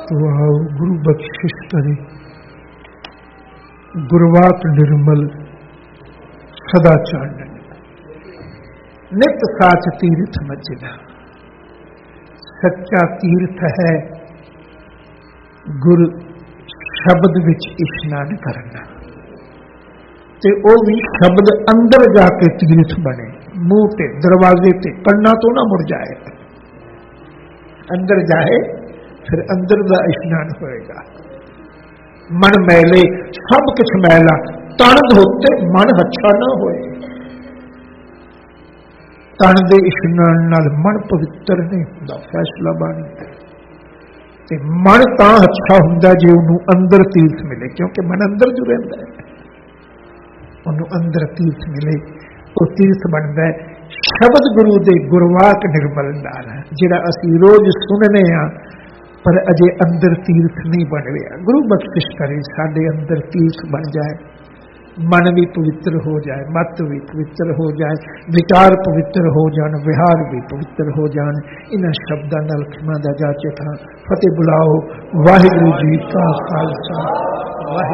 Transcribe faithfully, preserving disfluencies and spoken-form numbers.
तो आओ गुरु बख्शिश करे, गुरवात निर्मल सदा चानन, नित साच तीर्थ मचदा। सच्चा तीर्थ है गुर शब्द विच इशनान करना, ते ओ भी शब्द अंदर जाके तीर्थ बने। मुंह ते दरवाजे ते कन्ना तो ना मुड़ जाए, अंदर जाए फिर अंदर दा इशनान होएगा। मन मैले सब कुछ मैला, तन धोते मन अच्छा ना होए। तन दे इशनान नाल मन पवित्र नहीं हुंदा, फैसला बनता ते मन तां अच्छा हुंदा जे उन्होंने अंदर तीर्थ मिले, क्योंकि मन अंदर जो रहिंदा है, उन्होंने अंदर तीर्थ मिले, वो तीर्थ बनता है शब्द गुरु दे गुरवाक निर्मल नाल, जिहड़ा असीं रोज सुनने आ पर अजे अंदर तीर्थ नहीं बन रहा। गुरु बख्शिश करे साडे अंदर तीर्थ बन जाए, मन भी पवित्र हो जाए, मत भी पवित्र हो जाए, विचार पवित्र हो जान, विहार भी पवित्र हो जान। इन्हां शब्दां नाल खिमा दा जाचे था। फतेह बुलाओ। वाहिगुरू जी का खालसा।